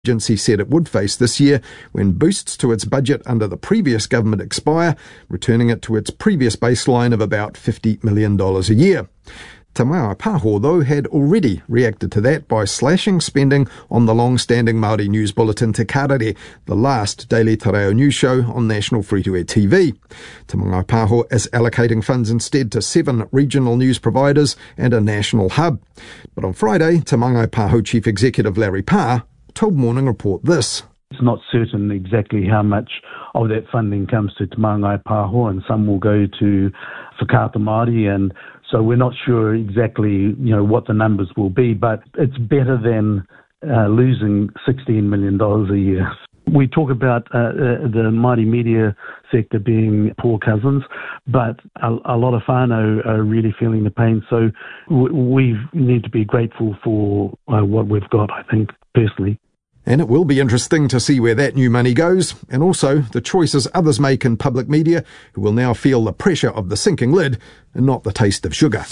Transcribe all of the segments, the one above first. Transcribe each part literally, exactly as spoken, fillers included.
agency said it would face this year when boosts to its budget under the previous government expire, returning it to its previous baseline of about fifty million dollars a year. Te Māngai Pāho, though, had already reacted to that by slashing spending on the long-standing Māori news bulletin Te Karere, the last daily te reo news show on national free-to-air T V. Te Māngai Pāho is allocating funds instead to seven regional news providers and a national hub. But on Friday, Te Māngai Pāho Chief Executive Larry Parr told Morning Report this. It's not certain exactly how much of that funding comes to Te Māngai Pāho, and some will go to Whakaata Māori, and so we're not sure exactly, you know, what the numbers will be, but it's better than uh, losing sixteen million dollars a year. We talk about uh, uh, the Māori media sector being poor cousins, but a, a lot of whānau are really feeling the pain, so w- we need to be grateful for uh, what we've got, I think, personally. And it will be interesting to see where that new money goes, and also the choices others make in public media who will now feel the pressure of the sinking lid and not the taste of sugar.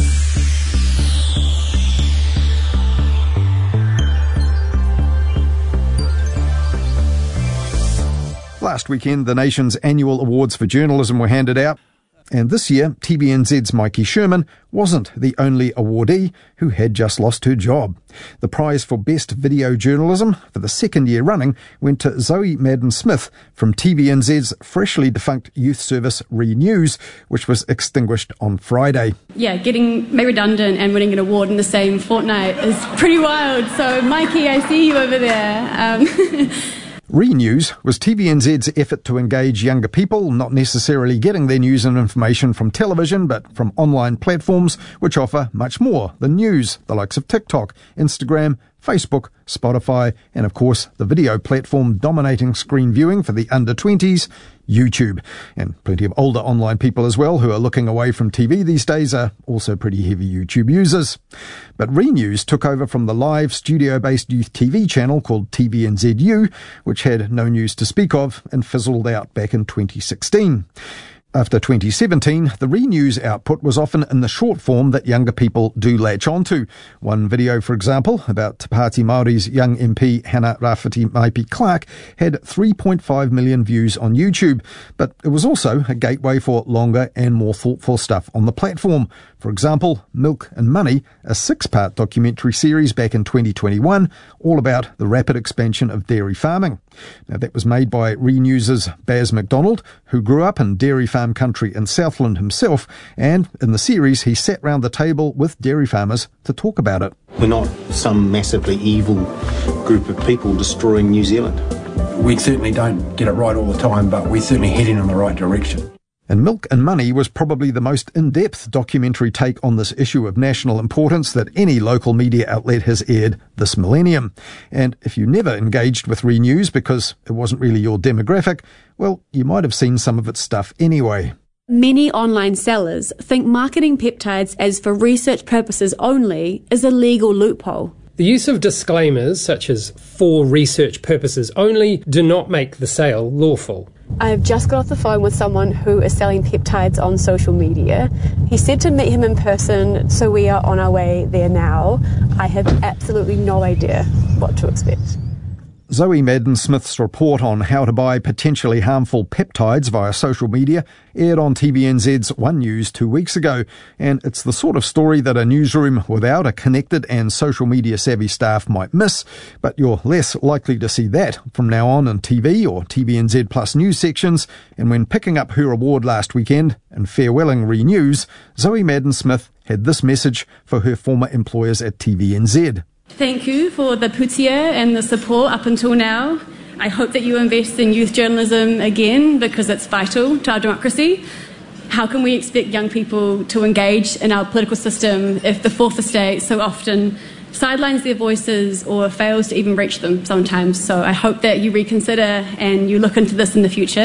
Last weekend, the nation's annual awards for journalism were handed out. And this year, T V N Z's Maiki Sherman wasn't the only awardee who had just lost her job. The prize for Best Video Journalism for the second year running went to Zoe Madden-Smith from T V N Z's freshly defunct youth service Re News, which was extinguished on Friday. Yeah, getting made redundant and winning an award in the same fortnight is pretty wild. So, Maiki, I see you over there. Um Re News was T V N Z's effort to engage younger people, not necessarily getting their news and information from television, but from online platforms which offer much more than news, the likes of TikTok, Instagram, Facebook, Spotify, and of course the video platform dominating screen viewing for the under twenties, YouTube. And plenty of older online people as well who are looking away from T V these days are also pretty heavy YouTube users. But Re News took over from the live studio-based youth T V channel called T V N Z U, which had no news to speak of and fizzled out back in twenty sixteen. After twenty seventeen, the Re News output was often in the short form that younger people do latch onto. One video, for example, about Te Pāti Māori's young M P Hannah Rafferty Maipi-Clark had three point five million views on YouTube, but it was also a gateway for longer and more thoughtful stuff on the platform. For example, Milk and Money, a six-part documentary series back in twenty twenty-one, all about the rapid expansion of dairy farming. Now, that was made by Re News' Baz McDonald, who grew up in dairy farm country in Southland himself, and in the series he sat round the table with dairy farmers to talk about it. We're not some massively evil group of people destroying New Zealand. We certainly don't get it right all the time, but we're certainly heading in the right direction. And Milk and Money was probably the most in-depth documentary take on this issue of national importance that any local media outlet has aired this millennium. And if you never engaged with Re News because it wasn't really your demographic, well, you might have seen some of its stuff anyway. Many online sellers think marketing peptides as for research purposes only is a legal loophole. The use of disclaimers, such as for research purposes only, do not make the sale lawful. I've just got off the phone with someone who is selling peptides on social media. He said to meet him in person, so we are on our way there now. I have absolutely no idea what to expect. Zoe Madden-Smith's report on how to buy potentially harmful peptides via social media aired on T V N Z's One News two weeks ago, and it's the sort of story that a newsroom without a connected and social media savvy staff might miss, but you're less likely to see that from now on in T V or T V N Z Plus news sections. And when picking up her award last weekend and farewelling Re News, Zoe Madden-Smith had this message for her former employers at T V N Z. Thank you for the putia and the support up until now. I hope that you invest in youth journalism again because it's vital to our democracy. How can we expect young people to engage in our political system if the fourth estate so often sidelines their voices or fails to even reach them sometimes? So I hope that you reconsider and you look into this in the future.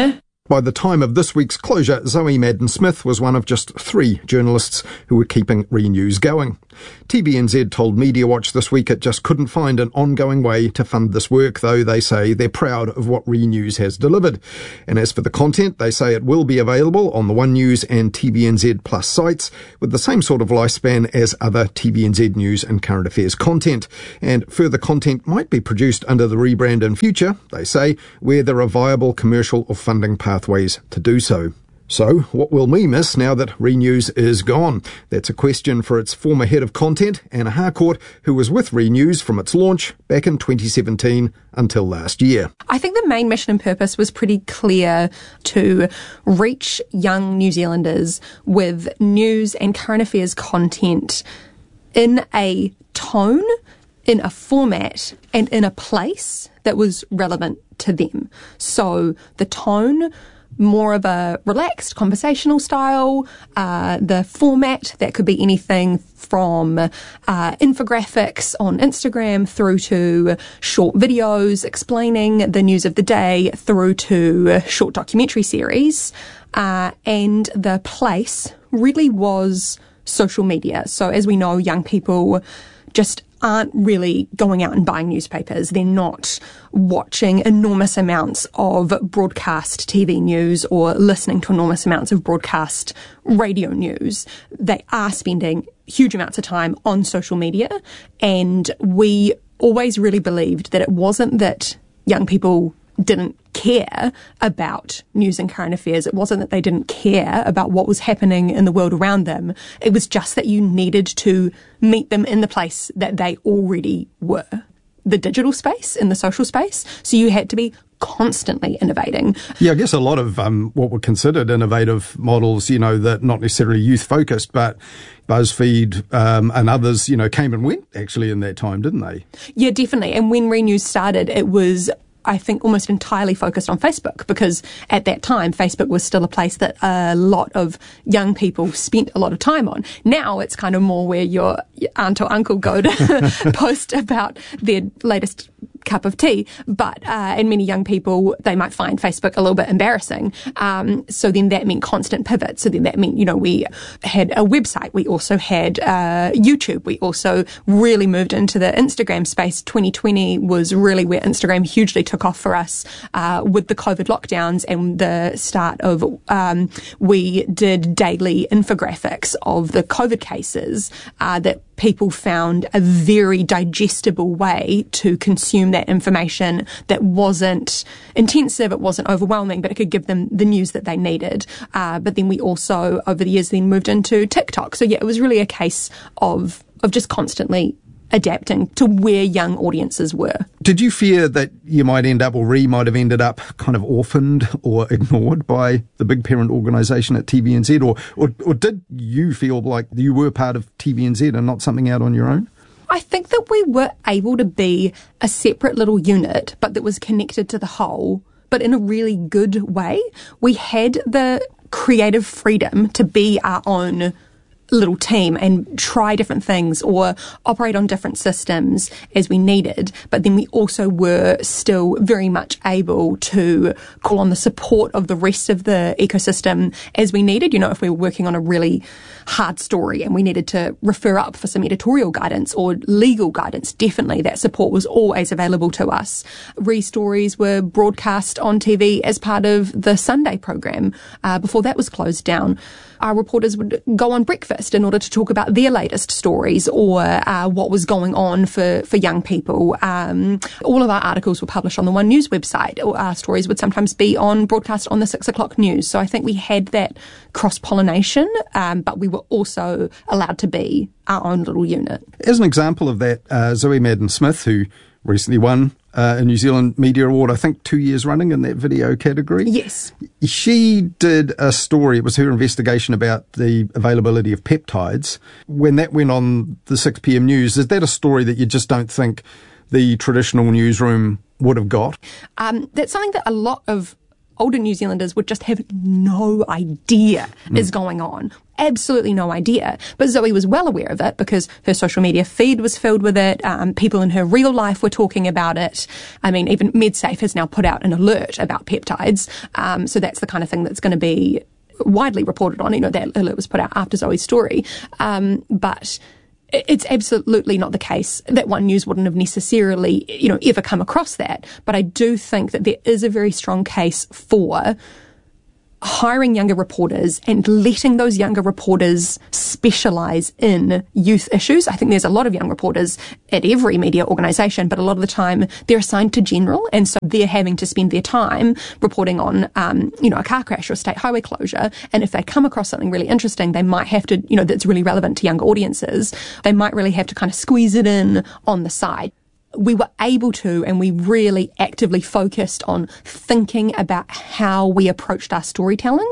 By the time of this week's closure, Zoe Madden-Smith was one of just three journalists who were keeping ReNews going. T V N Z told Media Watch this week it just couldn't find an ongoing way to fund this work, though they say they're proud of what ReNews has delivered. And as for the content, they say it will be available on the One News and T V N Z Plus sites with the same sort of lifespan as other T V N Z news and current affairs content. And further content might be produced under the rebrand in future, they say, where there are viable commercial or funding pathways to do so. So, what will we miss now that ReNews is gone? That's a question for its former head of content, Anna Harcourt, who was with ReNews from its launch back in twenty seventeen until last year. I think the main mission and purpose was pretty clear: to reach young New Zealanders with news and current affairs content in a tone, in a format, and in a place that was relevant to them. So the tone, more of a relaxed conversational style, uh, the format, that could be anything from uh, infographics on Instagram through to short videos explaining the news of the day through to short documentary series. Uh, and the place really was social media. So as we know, young people just aren't really going out and buying newspapers. They're not watching enormous amounts of broadcast T V news or listening to enormous amounts of broadcast radio news. They are spending huge amounts of time on social media, and we always really believed that it wasn't that young people didn't care about news and current affairs. It wasn't that they didn't care about what was happening in the world around them. It was just that you needed to meet them in the place that they already were, the digital space, in the social space. So you had to be constantly innovating. Yeah, I guess a lot of um, what were considered innovative models, you know, that not necessarily youth-focused, but BuzzFeed um, and others, you know, came and went actually in that time, didn't they? Yeah, definitely. And when ReNews started, it was, I think, almost entirely focused on Facebook, because at that time, Facebook was still a place that a lot of young people spent a lot of time on. Now it's kind of more where your aunt or uncle go to post about their latest cup of tea. But, uh, and many young people, they might find Facebook a little bit embarrassing. Um, so then that meant constant pivot. So then that meant, you know, we had a website. We also had, uh, YouTube. We also really moved into the Instagram space. twenty twenty was really where Instagram hugely took off for us, uh, with the COVID lockdowns and the start of, um, we did daily infographics of the COVID cases, uh, that people found a very digestible way to consume that information that wasn't intensive, it wasn't overwhelming, but it could give them the news that they needed. Uh, but then we also, over the years, then moved into TikTok. So yeah, it was really a case of of just constantly adapting to where young audiences were. Did you fear that you might end up, or Re might have ended up, kind of orphaned or ignored by the big parent organisation at T V N Z, or, or or did you feel like you were part of T V N Z and not something out on your own? I think that we were able to be a separate little unit, but that was connected to the whole, but in a really good way. We had the creative freedom to be our own little team and try different things or operate on different systems as we needed. But then we also were still very much able to call on the support of the rest of the ecosystem as we needed. You know, if we were working on a really hard story and we needed to refer up for some editorial guidance or legal guidance, definitely that support was always available to us. Re stories were broadcast on T V as part of the Sunday program uh, before that was closed down. Our reporters would go on breakfast in order to talk about their latest stories or uh, what was going on for, for young people. Um, all of our articles were published on the One News website, or our stories would sometimes be on broadcast on the six o'clock news. So I think we had that cross-pollination, um, but we were also allowed to be our own little unit. As an example of that, uh, Zoe Madden-Smith, who recently won uh, a New Zealand Media Award, I think two years running in that video category. Yes. She did a story, it was her investigation about the availability of peptides. When that went on the six p.m. news, is that a story that you just don't think the traditional newsroom would have got? Um, that's something that a lot of older New Zealanders would just have no idea mm. is going on. Absolutely no idea. But Zoe was well aware of it because her social media feed was filled with it. Um, people in her real life were talking about it. I mean, even MedSafe has now put out an alert about peptides. Um, so that's the kind of thing that's going to be widely reported on. You know, that alert was put out after Zoe's story. Um, but it's absolutely not the case that One News wouldn't have necessarily, you know, ever come across that. But I do think that there is a very strong case for hiring younger reporters and letting those younger reporters specialise in youth issues. I think there's a lot of young reporters at every media organisation, but a lot of the time they're assigned to general, and so they're having to spend their time reporting on, um, you know, a car crash or a state highway closure. And if they come across something really interesting, they might have to, you know, that's really relevant to younger audiences, they might really have to kind of squeeze it in on the side. We were able to, and we really actively focused on thinking about how we approached our storytelling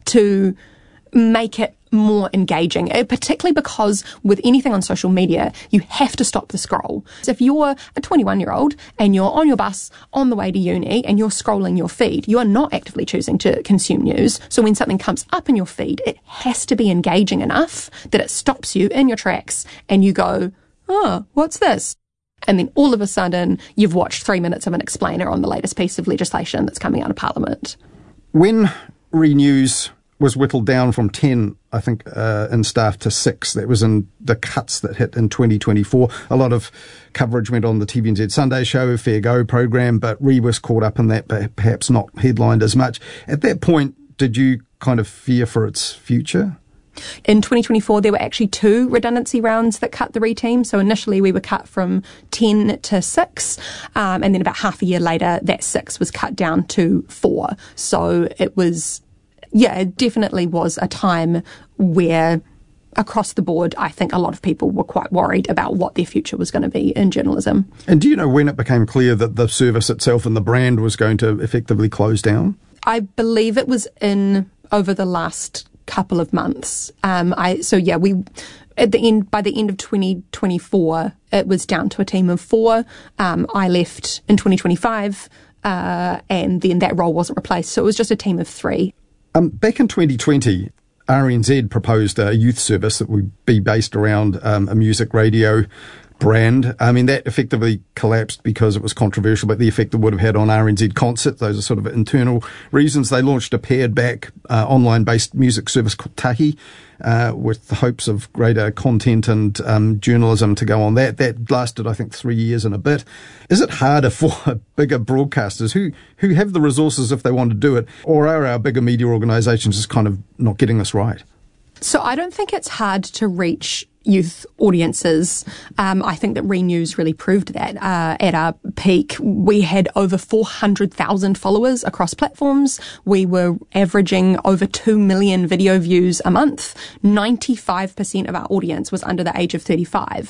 to make it more engaging, particularly because with anything on social media, you have to stop the scroll. So if you're a twenty-one-year-old and you're on your bus on the way to uni and you're scrolling your feed, you are not actively choosing to consume news. So when something comes up in your feed, it has to be engaging enough that it stops you in your tracks and you go, oh, what's this? And then all of a sudden, you've watched three minutes of an explainer on the latest piece of legislation that's coming out of Parliament. When Renews was whittled down from ten, I think, uh, in staff to six, that was in the cuts that hit in twenty twenty-four. A lot of coverage went on the T V N Z Sunday Show, Fair Go programme, but Re was caught up in that, but perhaps not headlined as much. At that point, did you kind of fear for its future? In twenty twenty-four, there were actually two redundancy rounds that cut the Re team. So initially we were cut from ten to six, um, and then about half a year later, that six was cut down to four. So it was, yeah, it definitely was a time where across the board, I think a lot of people were quite worried about what their future was going to be in journalism. And do you know when it became clear that the service itself and the brand was going to effectively close down? I believe it was in over the last couple of months. Um, I so yeah, we at the end by the end of twenty twenty-four, it was down to a team of four. Um, I left in twenty twenty-five, uh, and then that role wasn't replaced, so it was just a team of three. Um, back in twenty twenty, R N Z proposed a youth service that would be based around um, a music radio brand. I mean, that effectively collapsed because it was controversial, but the effect it would have had on R N Z Concert, those are sort of internal reasons. They launched a pared back uh, online-based music service called Tahi, uh, with the hopes of greater content and um, journalism to go on that. That lasted, I think, three years and a bit. Is it harder for bigger broadcasters who, who have the resources if they want to do it, or are our bigger media organisations just kind of not getting this right? So I don't think it's hard to reach youth audiences. Um, I think that Renews really proved that. Uh, at our peak, we had over four hundred thousand followers across platforms. We were averaging over two million video views a month. ninety-five percent of our audience was under the age of thirty-five.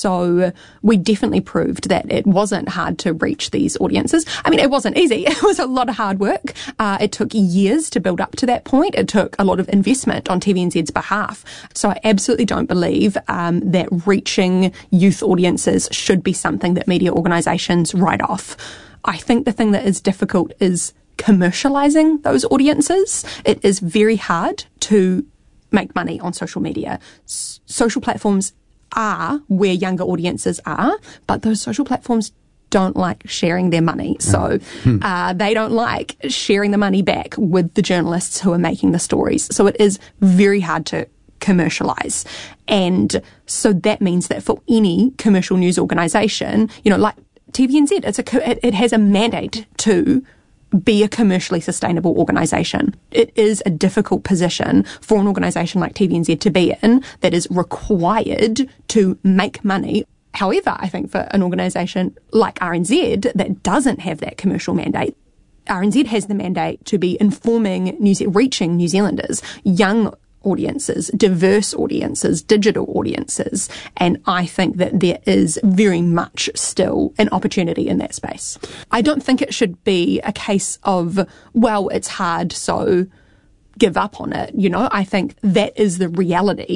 So we definitely proved that it wasn't hard to reach these audiences. I mean, it wasn't easy. It was a lot of hard work. Uh, it took years to build up to that point. It took a lot of investment on T V N Z's behalf. So I absolutely don't believe Um, that reaching youth audiences should be something that media organisations write off. I think the thing that is difficult is commercialising those audiences. It is very hard to make money on social media. S- social platforms are where younger audiences are, but those social platforms don't like sharing their money. So uh, they don't like sharing the money back with the journalists who are making the stories. So it is very hard to commercialise. And so that means that for any commercial news organisation, you know, like T V N Z, it's a, it, it has a mandate to be a commercially sustainable organisation. It is a difficult position for an organisation like T V N Z to be in that is required to make money. However, I think for an organisation like R N Z that doesn't have that commercial mandate, R N Z has the mandate to be informing, New Ze- reaching New Zealanders, young audiences, diverse audiences, digital audiences, and I think that there is very much still an opportunity in that space. I don't think it should be a case of, well, it's hard, so give up on it. You know, I think that is the reality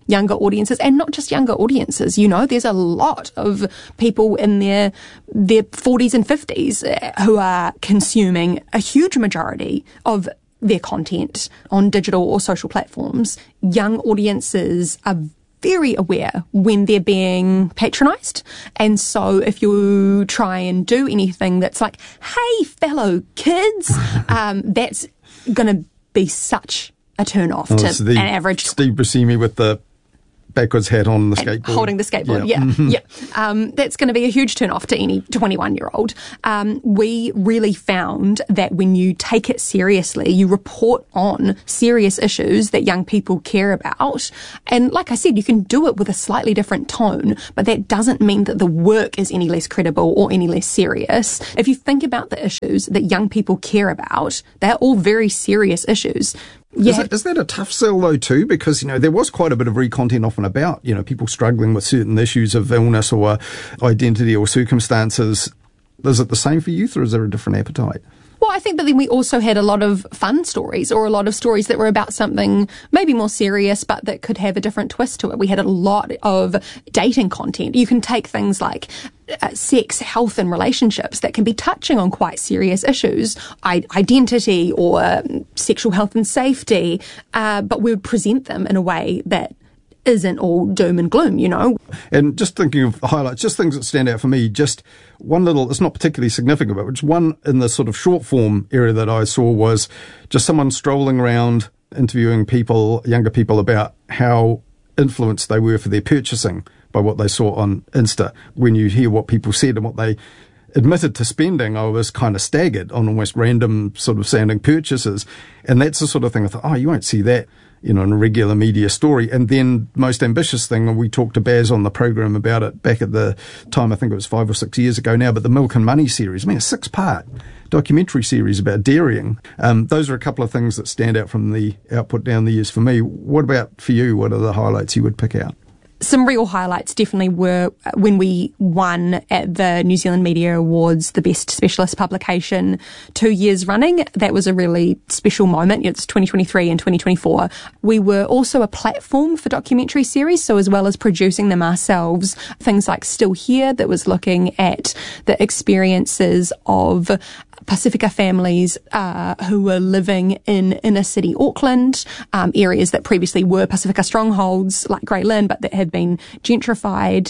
younger audiences, and not just younger audiences. You know, there's a lot of people in their their forties and fifties who are consuming a huge majority of their content on digital or social platforms. Young audiences are very aware when they're being patronised. And so if you try and do anything that's like, hey, fellow kids, um, that's going to be such a turn off oh, to an average. Steve Buscemi with the backwards hat on the skateboard. Holding the skateboard, yeah. yeah. Mm-hmm. yeah. Um, that's going to be a huge turn off to any twenty-one-year-old. Um, we really found that when you take it seriously, you report on serious issues that young people care about. And like I said, you can do it with a slightly different tone, but that doesn't mean that the work is any less credible or any less serious. If you think about the issues that young people care about, they're all very serious issues. Yeah. Is, that, is that a tough sell though too? Because, you know, there was quite a bit of re-content off and about, you know, people struggling with certain issues of illness or identity or circumstances. Is it the same for youth, or is there a different appetite? Well, I think, but then we also had a lot of fun stories, or a lot of stories that were about something maybe more serious, but that could have a different twist to it. We had a lot of dating content. You can take things like uh, sex, health and relationships that can be touching on quite serious issues, I- identity or um, sexual health and safety, uh, but we would present them in a way that isn't all doom and gloom, you know. And just thinking of highlights, just things that stand out for me, just one little, it's not particularly significant, but just one in the sort of short form area that I saw was just someone strolling around interviewing people, younger people, about how influenced they were for their purchasing by what they saw on Insta. When you hear what people said and what they admitted to spending, I was kind of staggered on almost random sort of sounding purchases. And that's the sort of thing I thought, oh, you won't see that, you know, in a regular media story. And then most ambitious thing, and we talked to Baz on the program about it back at the time, I think it was five or six years ago now, but the Milk and Money series, I mean, a six-part documentary series about dairying. Um, those are a couple of things that stand out from the output down the years for me. What about for you? What are the highlights you would pick out? Some real highlights definitely were when we won at the New Zealand Media Awards the Best Specialist Publication two years running. That was a really special moment. It's twenty twenty-three and twenty twenty-four. We were also a platform for documentary series, so as well as producing them ourselves, things like Still Here, that was looking at the experiences of Pacifica families uh, who were living in inner city Auckland, um, areas that previously were Pacifica strongholds like Grey Lynn, but that had been gentrified.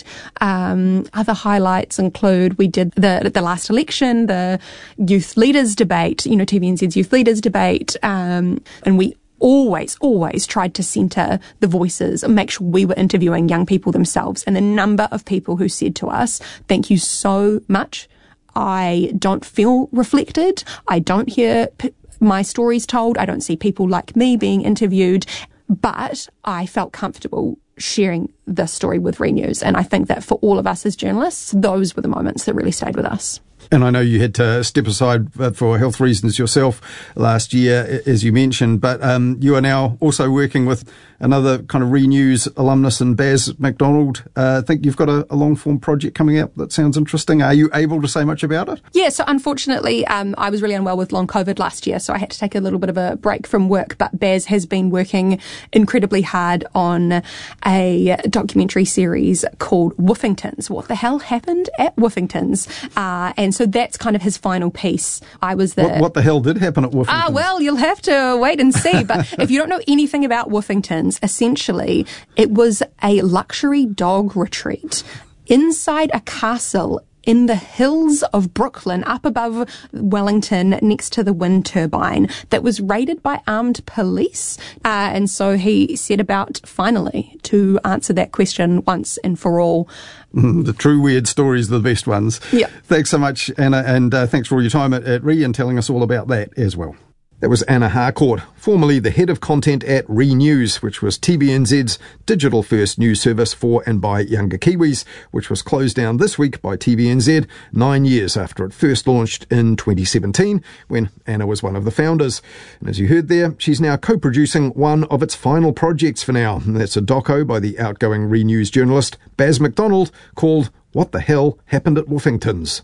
Um, other highlights include we did the the last election, the youth leaders debate, you know, T V N Z's youth leaders debate, um, and we always, always tried to centre the voices and make sure we were interviewing young people themselves. And the number of people who said to us, thank you so much, I don't feel reflected. I don't hear p- my stories told. I don't see people like me being interviewed. But I felt comfortable sharing this story with Renews. And I think that for all of us as journalists, those were the moments that really stayed with us. And I know you had to step aside for health reasons yourself last year, as you mentioned, but um, you are now also working with another kind of Renews alumnus and Baz McDonald. Uh, I think you've got a, a long-form project coming out that sounds interesting. Are you able to say much about it? Yeah, so unfortunately, um, I was really unwell with long COVID last year, so I had to take a little bit of a break from work, but Baz has been working incredibly hard on a documentary series called Woofingtons. What the hell happened at Woofingtons? Uh, and so that's kind of his final piece. I was the... What, what the hell did happen at Woofingtons? Ah, well, you'll have to wait and see. But if you don't know anything about Woofingtons, essentially, it was a luxury dog retreat inside a castle in the hills of Brooklyn, up above Wellington, next to the wind turbine, that was raided by armed police. Uh, and so he set about, finally, to answer that question once and for all. The true weird stories are the best ones. Yeah. Thanks so much, Anna, and uh, thanks for all your time at, at Re and telling us all about that as well. That was Anna Harcourt, formerly the head of content at Renews, which was T V N Z's digital-first news service for and by younger Kiwis, which was closed down this week by T V N Z nine years after it first launched in twenty seventeen, when Anna was one of the founders. And as you heard there, she's now co-producing one of its final projects for now, and that's a doco by the outgoing Renews journalist Baz McDonald called What the Hell Happened at Woofingtons.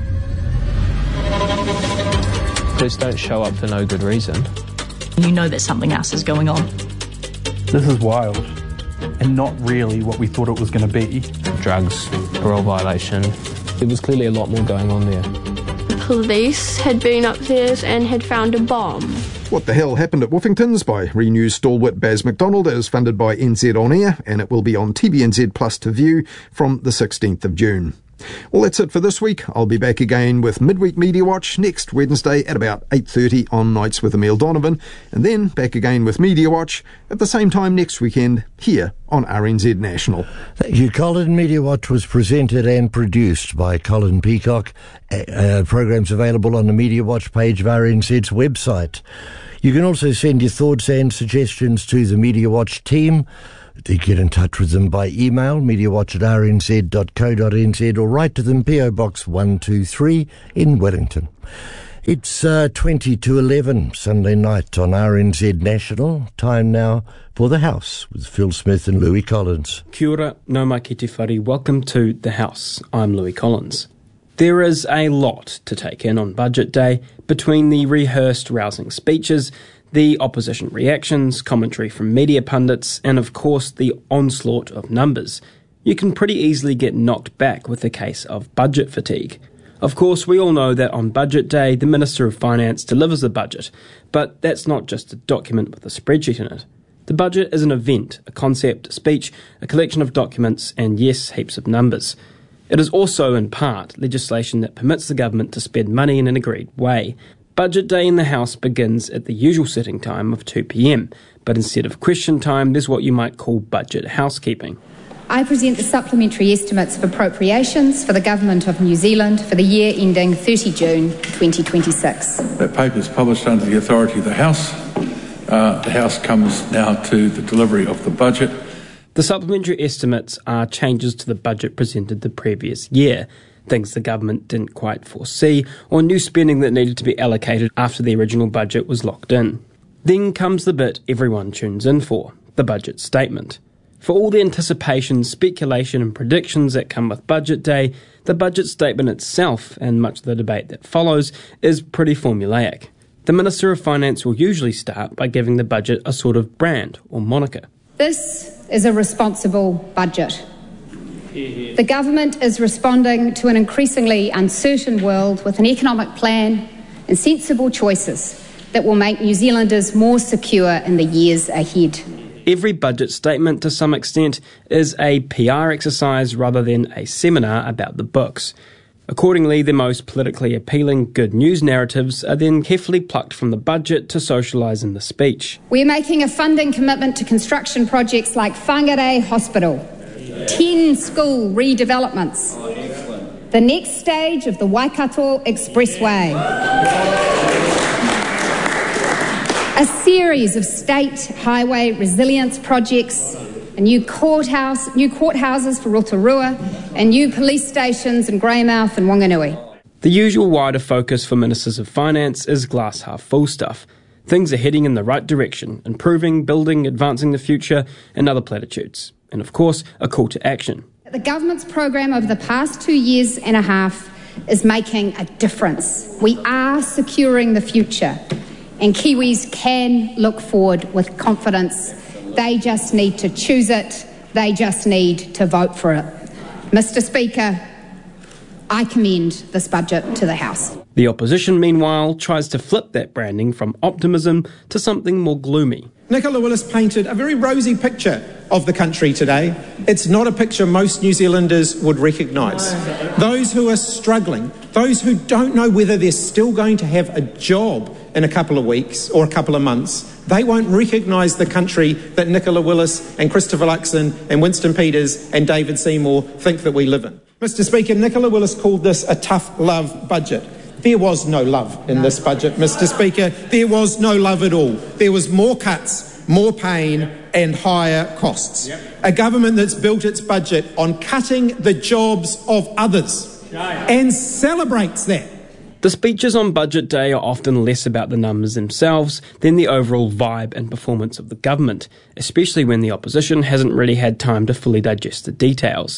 Just don't show up for no good reason. You know that something else is going on. This is wild. and not really what we thought it was going to be. Drugs, parole violation. There was clearly a lot more going on there. Police had been upstairs and had found a bomb. What the Hell Happened at Woofingtons by Renews stalwart Baz McDonald is funded by N Z On Air, and it will be on T V N Z Plus to view from the sixteenth of June. Well, that's it for this week. I'll be back again with Midweek Media Watch next Wednesday at about eight thirty on Nights with Emile Donovan, and then back again with Media Watch at the same time next weekend here on R N Z National. Thank you, Colin. Media Watch was presented and produced by Colin Peacock. Uh, programs available on the Media Watch page of R N Z's website. You can also send your thoughts and suggestions to the Media Watch team. To get in touch with them by email, mediawatch at r n z dot co dot n z, or write to them, P O Box one two three in Wellington. It's uh, twenty to eleven, Sunday night on R N Z National. Time now for The House with Phil Smith and Louis Collins. Kia ora, no mai ki te whare. Welcome to The House. I'm Louis Collins. There is a lot to take in on Budget Day, between the rehearsed rousing speeches, the opposition reactions, commentary from media pundits, and of course the onslaught of numbers. You can pretty easily get knocked back with a case of budget fatigue. Of course, we all know that on Budget Day, the Minister of Finance delivers the budget, but that's not just a document with a spreadsheet in it. The budget is an event, a concept, a speech, a collection of documents, and yes, heaps of numbers. It is also, in part, legislation that permits the government to spend money in an agreed way. Budget Day in the House begins at the usual sitting time of two p m, but instead of question time, there's what you might call budget housekeeping. I present the supplementary estimates of appropriations for the Government of New Zealand for the year ending thirty June twenty twenty-six. That paper is published under the authority of the House. Uh, the House comes now to the delivery of the budget. The supplementary estimates are changes to the budget presented the previous year, things the government didn't quite foresee, or new spending that needed to be allocated after the original budget was locked in. Then comes the bit everyone tunes in for, the budget statement. For all the anticipation, speculation and predictions that come with Budget Day, the budget statement itself, and much of the debate that follows, is pretty formulaic. The Minister of Finance will usually start by giving the budget a sort of brand or moniker. This is a responsible budget. The government is responding to an increasingly uncertain world with an economic plan and sensible choices that will make New Zealanders more secure in the years ahead. Every budget statement, to some extent, is a P R exercise rather than a seminar about the books. Accordingly, the most politically appealing good news narratives are then carefully plucked from the budget to socialise in the speech. We're making a funding commitment to construction projects like Whangarei Hospital, ten school redevelopments, the next stage of the Waikato Expressway, a series of state highway resilience projects, a new courthouse, new courthouses for Rotorua, and new police stations in Greymouth and Wanganui. The usual wider focus for Ministers of Finance is glass half full stuff. Things are heading in the right direction, improving, building, advancing the future, and other platitudes. And of course, a call to action. The government's program over the past two years and a half is making a difference. We are securing the future, and Kiwis can look forward with confidence. They just need to choose it. They just need to vote for it. Mister Speaker, I commend this budget to the House. The opposition, meanwhile, tries to flip that branding from optimism to something more gloomy. Nicola Willis painted a very rosy picture of the country today. It's not a picture most New Zealanders would recognise. Those who are struggling, those who don't know whether they're still going to have a job in a couple of weeks or a couple of months, they won't recognise the country that Nicola Willis and Christopher Luxon and Winston Peters and David Seymour think that we live in. Mister Speaker, Nicola Willis called this a tough love budget. There was no love in this budget, Mister Speaker. There was no love at all. There was more cuts, more pain and higher costs. Yep. A government that's built its budget on cutting the jobs of others and celebrates that. The speeches on Budget Day are often less about the numbers themselves than the overall vibe and performance of the government, especially when the opposition hasn't really had time to fully digest the details.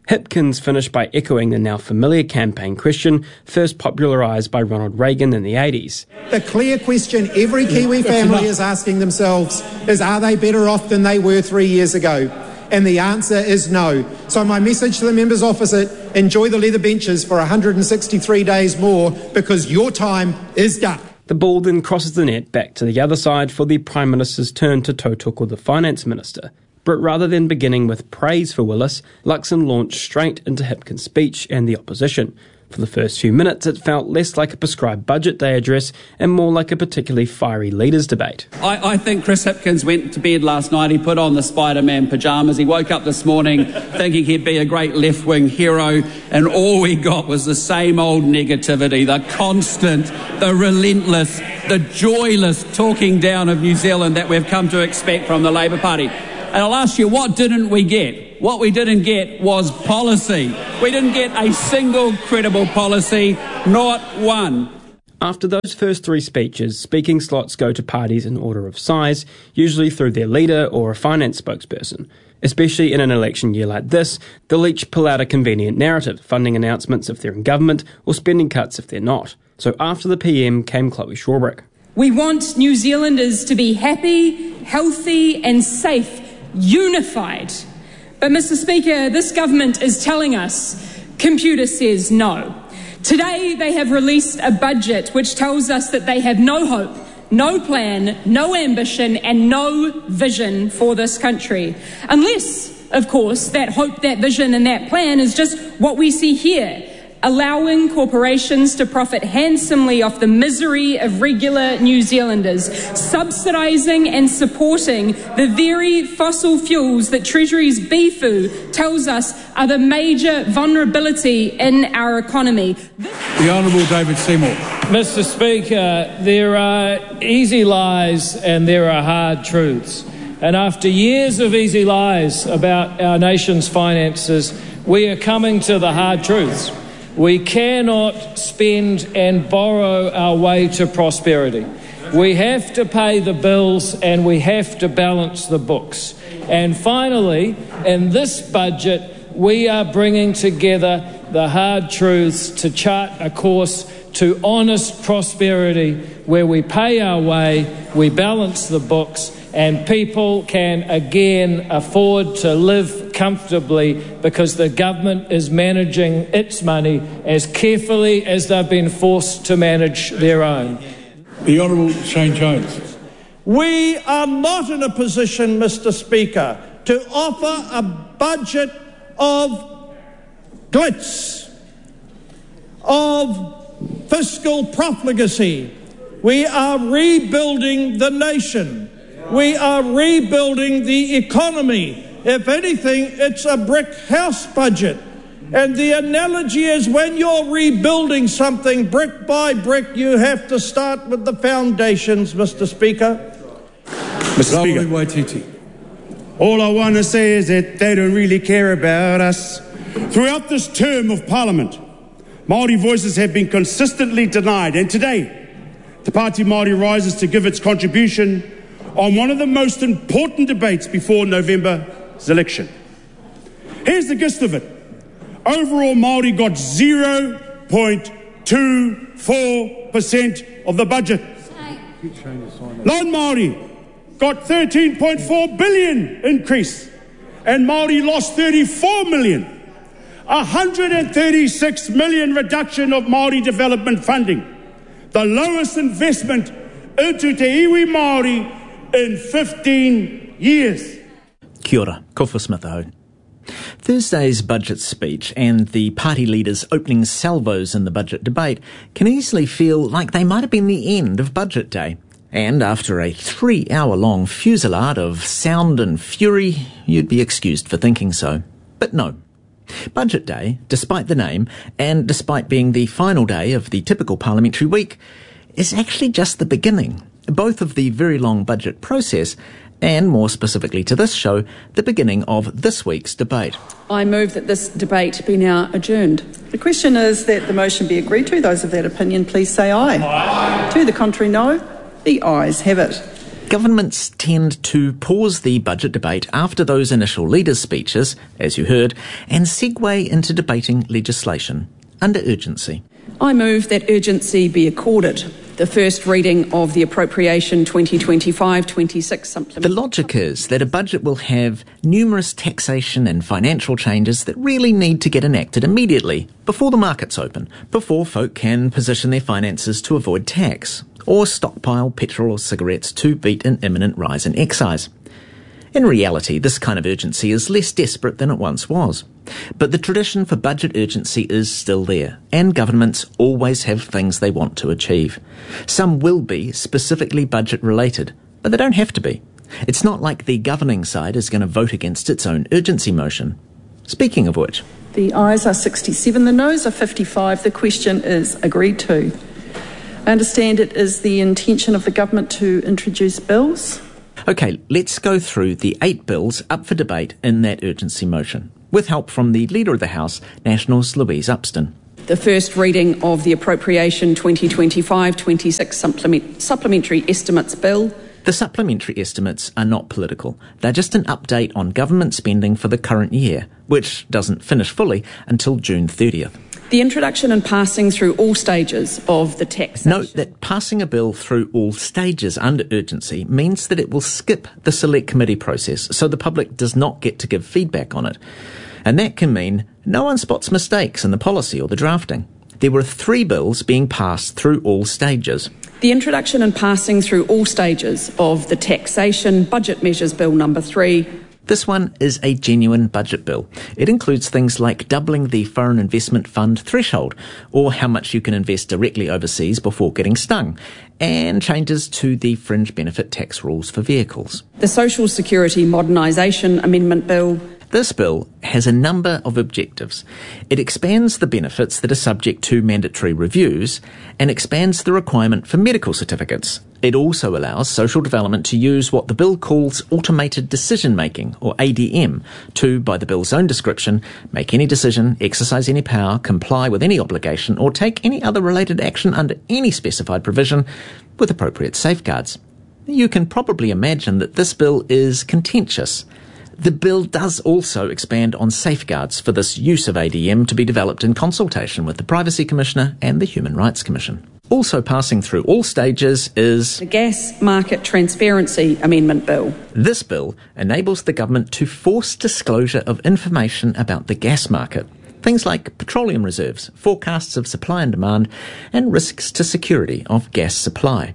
Hipkins finished by echoing the now familiar campaign question, first popularised by Ronald Reagan in the eighties. The clear question every Kiwi family is asking themselves is, are they better off than they were three years ago? And the answer is no. So my message to the members opposite, enjoy the leather benches for one hundred sixty-three days more, because your time is done. The ball then crosses the net back to the other side for the Prime Minister's turn to Tautoko the Finance Minister. But rather than beginning with praise for Willis, Luxon launched straight into Hipkins' speech and the opposition. For the first few minutes, it felt less like a prescribed budget day address and more like a particularly fiery leaders' debate. I, I think Chris Hipkins went to bed last night, he put on the Spider-Man pyjamas, he woke up this morning thinking he'd be a great left-wing hero, and all we got was the same old negativity, the constant, the relentless, the joyless talking down of New Zealand that we've come to expect from the Labour Party. And I'll ask you, what didn't we get? What we didn't get was policy. We didn't get a single credible policy, not one. After those first three speeches, speaking slots go to parties in order of size, usually through their leader or a finance spokesperson. Especially in an election year like this, they'll each pull out a convenient narrative, funding announcements if they're in government or spending cuts if they're not. So after the P M came Chloe Shawbrick. We want New Zealanders to be happy, healthy and safe, unified. But, Mister Speaker, this government is telling us, computer says no. Today they have released a budget which tells us that they have no hope, no plan, no ambition and no vision for this country. Unless, of course, that hope, that vision and that plan is just what we see here, allowing corporations to profit handsomely off the misery of regular New Zealanders, subsidising and supporting the very fossil fuels that Treasury's B F U tells us are the major vulnerability in our economy. The Honourable David Seymour. Mister Speaker, there are easy lies and there are hard truths. And after years of easy lies about our nation's finances, we are coming to the hard truths. We cannot spend and borrow our way to prosperity. We have to pay the bills and we have to balance the books. And finally, in this budget, we are bringing together the hard truths to chart a course to honest prosperity where we pay our way, we balance the books, and people can again afford to live comfortably because the government is managing its money as carefully as they've been forced to manage their own. The Honourable Shane Jones. We are not in a position, Mister Speaker, to offer a budget of glitz, of fiscal profligacy. We are rebuilding the nation. We are rebuilding the economy. If anything, it's a brick house budget. And the analogy is when you're rebuilding something brick by brick, you have to start with the foundations, Mister Speaker. Mister Speaker, Waititi. All I want to say is that they don't really care about us. Throughout this term of Parliament, Māori voices have been consistently denied, and today, the Party Māori rises to give its contribution on one of the most important debates before November's election. Here's the gist of it. Overall, Māori got zero point two four percent of the budget. Non-Māori got thirteen point four billion increase, and Māori lost thirty-four million. one hundred thirty-six million reduction of Māori development funding. The lowest investment into Te Iwi Māori in fifteen years. Kia ora, Kofa Smith Aho. Thursday's budget speech and the party leaders' opening salvos in the budget debate can easily feel like they might have been the end of budget day. And after a three-hour-long fusillade of sound and fury, you'd be excused for thinking so. But no. Budget Day, despite the name, and despite being the final day of the typical parliamentary week, is actually just the beginning, both of the very long budget process and, more specifically to this show, the beginning of this week's debate. I move that this debate be now adjourned. The question is that the motion be agreed to. Those of that opinion, please say aye. Aye. To the contrary, no. The ayes have it. Governments tend to pause the budget debate after those initial leaders' speeches, as you heard, and segue into debating legislation under urgency. I move that urgency be accorded. The first reading of the Appropriation twenty twenty-five twenty-six supplement. The logic is that a budget will have numerous taxation and financial changes that really need to get enacted immediately, before the markets open, before folk can position their finances to avoid tax, or stockpile petrol or cigarettes to beat an imminent rise in excise. In reality, this kind of urgency is less desperate than it once was. But the tradition for budget urgency is still there, and governments always have things they want to achieve. Some will be specifically budget related, but they don't have to be. It's not like the governing side is going to vote against its own urgency motion. Speaking of which, the ayes are sixty-seven, the noes are fifty-five. The question is agreed to. I understand it is the intention of the government to introduce bills. OK, let's go through the eight bills up for debate in that urgency motion, with help from the Leader of the House, Nationals' Louise Upston. The first reading of the Appropriation twenty twenty-five twenty-six supplement, Supplementary Estimates Bill. The supplementary estimates are not political. They're just an update on government spending for the current year, which doesn't finish fully until June thirtieth. The introduction and passing through all stages of the taxation. Note that passing a bill through all stages under urgency means that it will skip the select committee process, so the public does not get to give feedback on it. And that can mean no one spots mistakes in the policy or the drafting. There were three bills being passed through all stages. The introduction and passing through all stages of the Taxation Budget Measures Bill number three. This one is a genuine budget bill. It includes things like doubling the Foreign Investment Fund threshold, or how much you can invest directly overseas before getting stung, and changes to the fringe benefit tax rules for vehicles. The Social Security Modernisation Amendment Bill. This bill has a number of objectives. It expands the benefits that are subject to mandatory reviews and expands the requirement for medical certificates. It also allows social development to use what the bill calls automated decision making, or A D M, to, by the bill's own description, make any decision, exercise any power, comply with any obligation, or take any other related action under any specified provision with appropriate safeguards. You can probably imagine that this bill is contentious. The bill does also expand on safeguards for this use of A D M to be developed in consultation with the Privacy Commissioner and the Human Rights Commission. Also passing through all stages is the Gas Market Transparency Amendment Bill. This bill enables the government to force disclosure of information about the gas market. Things like petroleum reserves, forecasts of supply and demand, and risks to security of gas supply.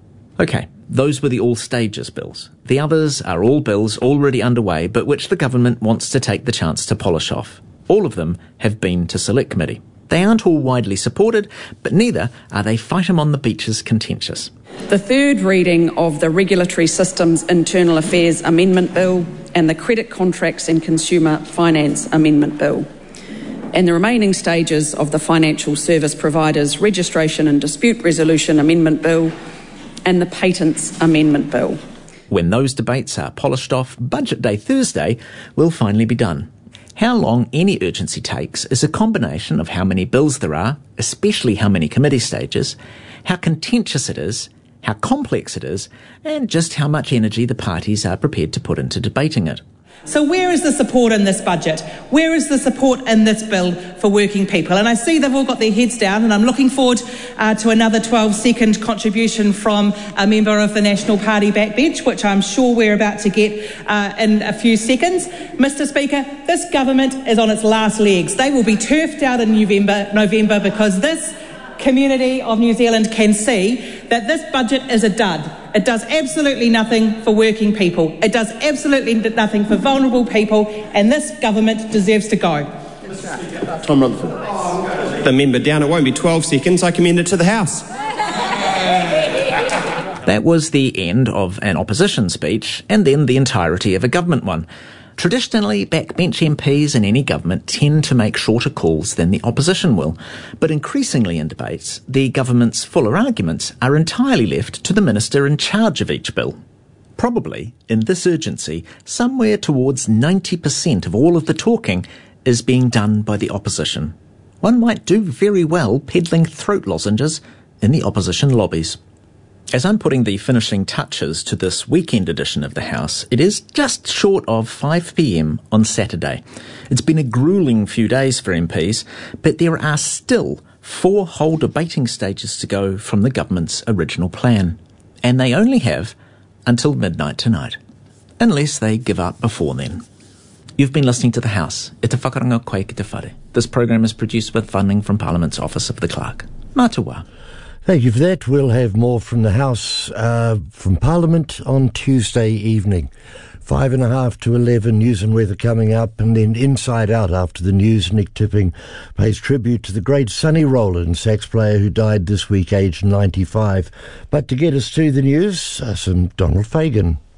OK, those were the all stages bills. The others are all bills already underway, but which the government wants to take the chance to polish off. All of them have been to Select Committee. They aren't all widely supported, but neither are they fight 'em on the beaches contentious. The third reading of the Regulatory Systems Internal Affairs Amendment Bill and the Credit Contracts and Consumer Finance Amendment Bill, and the remaining stages of the Financial Service Providers Registration and Dispute Resolution Amendment Bill and the Patents Amendment Bill. When those debates are polished off, Budget Day Thursday will finally be done. How long any urgency takes is a combination of how many bills there are, especially how many committee stages, how contentious it is, how complex it is, and just how much energy the parties are prepared to put into debating it. So where is the support in this budget? Where is the support in this bill for working people? And I see they've all got their heads down, and I'm looking forward uh, to another twelve second contribution from a member of the National Party backbench, which I'm sure we're about to get uh, in a few seconds. Mister Speaker, this government is on its last legs. They will be turfed out in November, November because this community of New Zealand can see that this budget is a dud. It does absolutely nothing for working people. It does absolutely nothing for vulnerable people, and this government deserves to go. Tom Rutherford. The member down. It won't be twelve seconds. I commend it to the House. That was the end of an opposition speech, and then the entirety of a government one. Traditionally, backbench M Ps in any government tend to make shorter calls than the opposition will, but increasingly in debates, the government's fuller arguments are entirely left to the minister in charge of each bill. Probably, in this urgency, somewhere towards ninety percent of all of the talking is being done by the opposition. One might do very well peddling throat lozenges in the opposition lobbies. As I'm putting the finishing touches to this weekend edition of the House, it is just short of five p.m. on Saturday. It's been a gruelling few days for M Ps, but there are still four whole debating stages to go from the government's original plan. And they only have until midnight tonight, unless they give up before then. You've been listening to The House. E te whakaranga koe ki te whare. This program is produced with funding from Parliament's Office of the Clerk. Mātua. Thank you for that. We'll have more from the House, uh, from Parliament on Tuesday evening. Five and a half to eleven, news and weather coming up, and then Inside Out after the news. Nick Tipping pays tribute to the great Sonny Rollins, sax player who died this week, aged ninety-five. But to get us to the news, uh, some Donald Fagan.